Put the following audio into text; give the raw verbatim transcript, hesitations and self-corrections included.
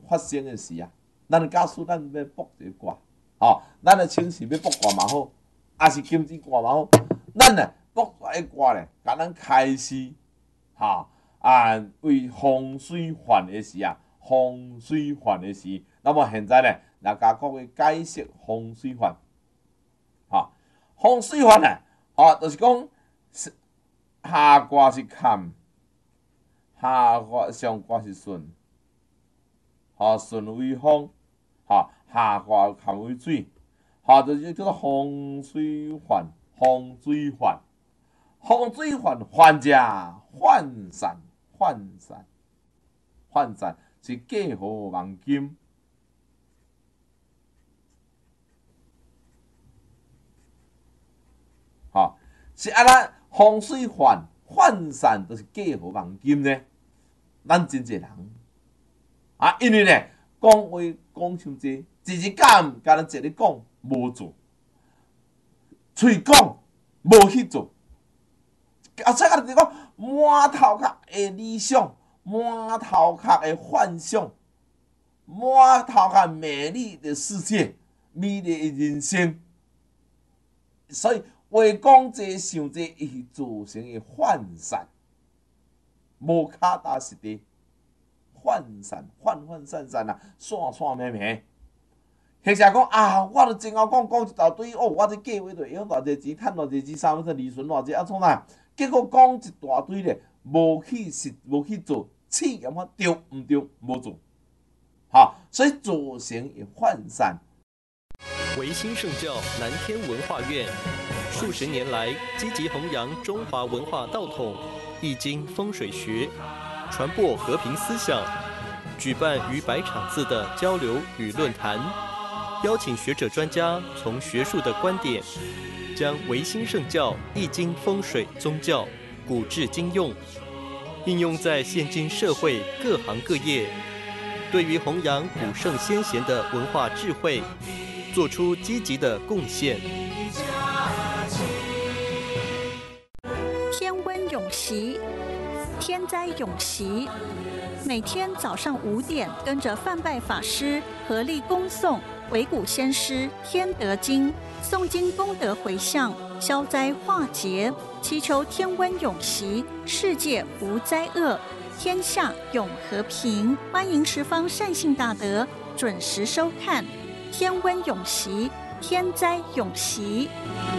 发生的时啊，咱假使咱要卜一个卦，吼，咱的情绪要卜卦嘛好，也是金子卦嘛好，咱呢卜出来的卦咧，甲咱开始，吼啊为风水换的时啊，风水换的时，那么现在咧，来甲各位解释风水换，吼，风水换啊，吼，就是讲下卦是坎。下卦上卦是顺，吼顺为风，吼下卦坎为水，吼就是叫做风水换，风水换，风水换换者涣散，涣散，涣散是过河望金，吼是安那风水换涣散，就是过河望金呢？咱真侪人啊，因为呢，讲话讲伤济，一日讲甲咱一日讲无做，喙讲无去做，啊，再甲你讲满头壳的理想，满头壳的幻想，满头壳美丽的世界，美丽的人生，所以话讲济想济，伊造成的涣散。无脚踏实地，涣散，涣涣散散啊，散散咩咩。或者讲啊，我都前后讲讲一大堆，哦，我这计划就用偌济钱，趁偌济钱，三分之利润偌济，啊创哪？结果讲一大堆咧，无去实，无去做，试验看对毋对，无做，好，所以造成一涣散。 维新圣教南天文化院数十年来积极弘扬中华文化道统。易经风水学，传播和平思想，举办逾百场次的交流与论坛，邀请学者专家从学术的观点，将维新圣教易经风水宗教古至今用，应用在现今社会各行各业，对于弘扬古圣先贤的文化智慧，做出积极的贡献。 天温永习，天灾永习。每天早上五点，跟着范拜法师合力恭诵维古先师《天德经》，诵经功德回向，消灾化劫，祈求天温永习，世界无灾厄，天下永和平。欢迎十方善信大德准时收看《天温永习》，天灾永习。